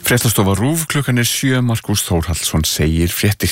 Fréttastofa RÚV, klukkan 7, Markús Þórhallsson segir fréttir.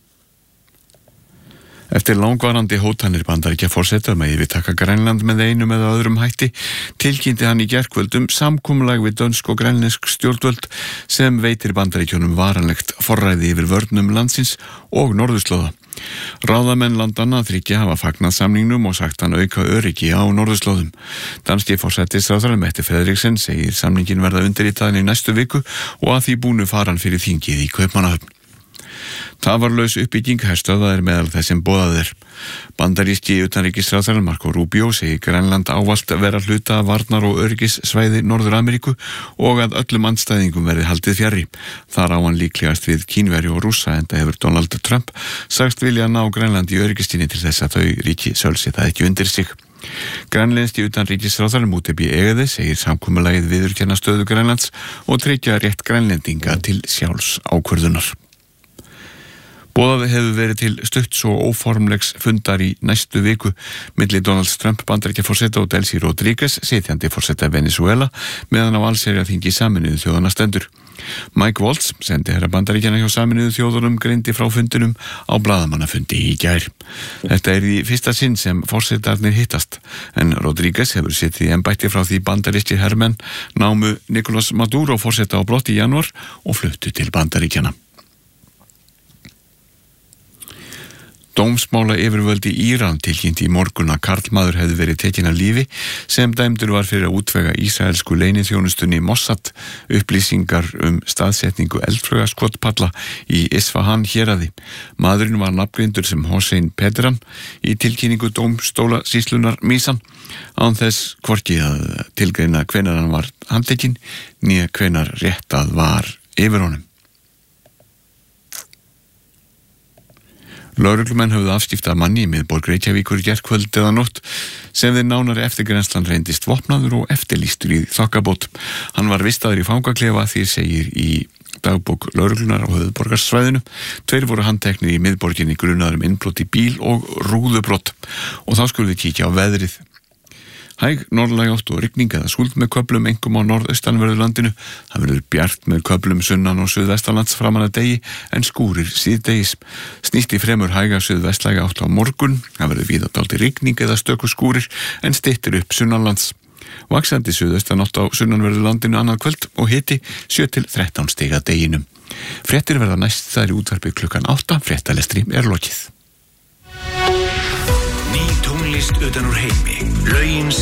Eftir langvarandi hótanir Bandaríkjaforseta að yfirtaka Grænland með einum eða öðrum hætti, tilkynnti hann í gærkvöld samkomulag við dönsk og grænlensk stjórnvöld sem veitir Bandaríkjunum varanlegt forræði yfir vörnum landsins og norðurslóða. Ráðamenn landanna þriggja hafa fagnað samningnum og sagt hann auka öryggi á norðurslóðum. Danski forsætisráðherra Mette Frederiksen segir samningin verða undirritaðan í næstu viku og að því búnu fara hann fyrir þingið í Kaupmannahöfn. Tafarlaus uppbygging herstöðva meðal þess sem boðað er. Bandaríski utanríkisráðherra Marco Rubio segir Grænland ávallt vera hluta varnar- og öryggissvæði Norður-Ameríku og að öllum andstæðingum verði haldið fjarri. Þar á hann líklegast við Kínverji og Rússa, enda hefur Donald Trump sagst vilja ná Grænland í öryggistíni til þess að þau ríki sölsi það ekki undir sig. Grænlenski utanríkisráðherra Múte B. Egede segir samkomulagið viðurkenna stöðu Grænlands og tryggja rétt Grænlendinga til sjálfs ákvörðunar. Boðað hefur verið til stutts og óformlegs fundar í næstu viku milli Donald Trump Bandaríkjaforseta og Delcy Rodríguez, sitjandi forseta Venezuela, meðan á allsherjarþingi Sameinuðu þjóðanna stendur. Mike Waltz, sendiherra Bandaríkjanna hjá Sameinuðu þjóðunum, greindi frá fundinum á blaðamannafundi í gær. Þetta er í fyrsta sinn sem forsetarnir hittast, en Rodríguez hefur sittið í embætti frá því bandarískir hermenn námu Nicolás Maduro forseta á brott í janúar og fluttu til Bandaríkjanna. Dómsmála yfirvöld í Íran tilkynnti í morgun að karlmaður hefði verið tekinn af lífi sem dæmdur var fyrir að útvega ísraelsku leyniþjónustunni Mossad upplýsingar staðsetningu eldflaugaskotpalla í Isfahan héraði. Maðurinn var nafngreindur sem Hossein Pedran í tilkynningu dómstóla sýslunar Mísan, án þess hvorki að tilgreina hvenær hann var handtekinn né hvenær réttað var yfir honum. Lögreglumenn höfðu afskiptað manni í miðborg Reykjavíkur í gærkvöld eða nótt sem þeir nánari eftirgrennslan reyndist vopnaður og eftirlýstur í þokkabót. Hann var vistaður í fangaklefa, því segir í dagbók lögreglunar á höfuðborgarsvæðinu. 2 voru handteknir í miðborginni grunaður innbrot í bíl og rúðubrot. Og þá skulum við kíkja á veðrið. Hæg norðlæg átt og rigning eða súld með köflum einkum á norðaustanverðu landinu. Það verður bjart með köflum sunnan og suðvestanlands framan að degi en skúrir síðdegis. Snýst í fremur hæga suðvestlæga átt á morgun. Það verður víða dálítil rigning eða stöku skúrir en styttir upp sunnanlands. Vaxandi suðaustan átt á sunnanverðu landinu annað kvöld og hiti 7 til 13 stig að deginum. Fréttir verða næst þær í útvarpi klukkan 8. Fréttalestri er lokið. Ný tónlist utan úr heimi. Lögin